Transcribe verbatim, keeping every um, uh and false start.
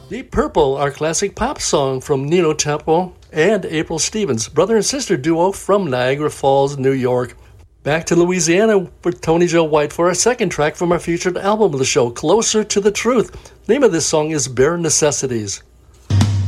Deep Purple, our classic pop song from Nino Tempo and April Stevens, brother and sister duo from Niagara Falls, New York. Back to Louisiana with Tony Joe White for our second track from our featured album of the show, Closer to the Truth. The name of this song is Bare Necessities.